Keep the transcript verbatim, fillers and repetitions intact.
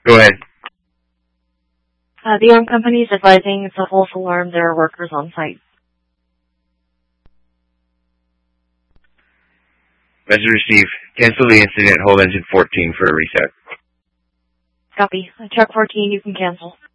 Go ahead. Uh, the arm company is advising it's a false alarm. There are workers on site. Message received. Cancel the incident. Hold engine fourteen for a reset. Copy. Truck fourteen, you can cancel.